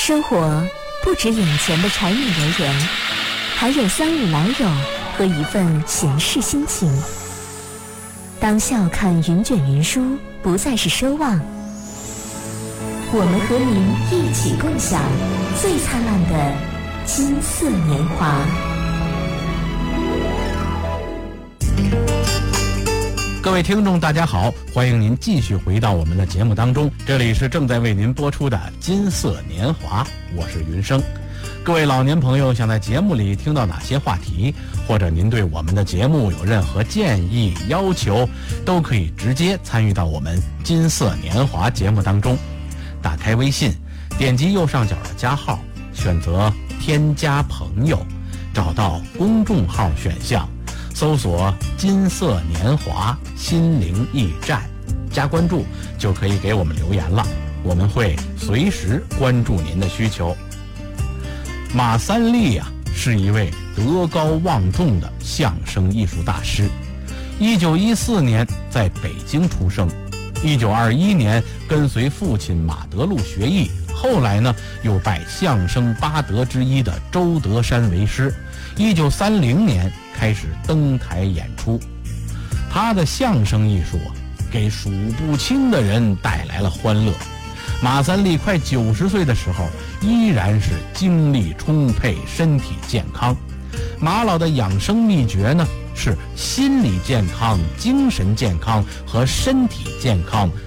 生活不止眼前的柴米油盐，还有乡里来友和一份闲适心情。当笑看云卷云舒不再是奢望，我们和您一起共享最灿烂的金色年华。 各位听众大家好，欢迎您继续回到我们的节目当中，这里是正在为您播出的金色年华，我是云生。各位老年朋友想在节目里听到哪些话题，或者您对我们的节目有任何建议要求，都可以直接参与到我们金色年华节目当中。打开微信，点击右上角的加号，选择添加朋友，找到公众号选项，搜索金色年华心灵驿站，加关注就可以给我们留言了，我们会随时关注您的需求。马三立是一位德高望重的相声艺术大师。1914年在北京出生，1921年跟随父亲马德禄学艺，后来呢又拜相声八德之一的周德山为师。1930年开始登台演出，他的相声艺术给数不清的人带来了欢乐。马三立快90岁的时候，依然是精力充沛，身体健康。马老的养生秘诀呢，是心理健康、精神健康和身体健康